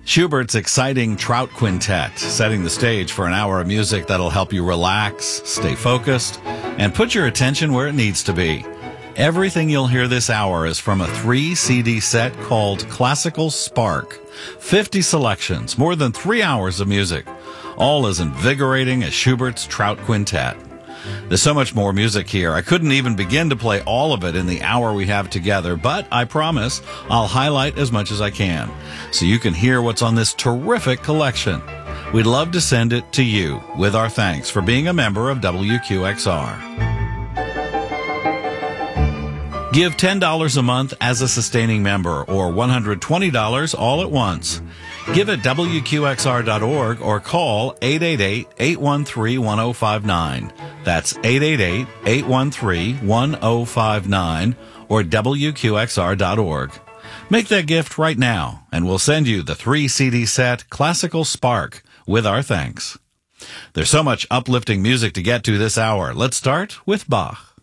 Schubert's exciting Trout Quintet, setting the stage for an hour of music that'll help you relax, stay focused, and put your attention where it needs to be. Everything you'll hear this hour is from a 3-CD set called Classical Spark. 50 selections, more than 3 hours of music, all as invigorating as Schubert's Trout Quintet. There's so much more music here. I couldn't even begin to play all of it in the hour we have together, but I promise I'll highlight as much as I can so you can hear what's on this terrific collection. We'd love to send it to you with our thanks for being a member of WQXR. Give $10 a month as a sustaining member or $120 all at once. Give at WQXR.org or call 888-813-1059. That's 888-813-1059 or WQXR.org. Make that gift right now, and we'll send you the 3-CD set Classical Spark with our thanks. There's so much uplifting music to get to this hour. Let's start with Bach.